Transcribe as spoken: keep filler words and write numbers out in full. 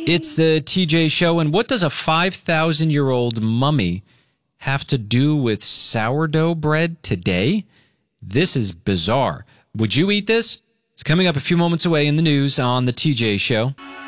It's the T J Show, and what does a five thousand year old mummy have to do with sourdough bread today? This is bizarre. Would you eat this? It's coming up a few moments away in the news on the T J Show.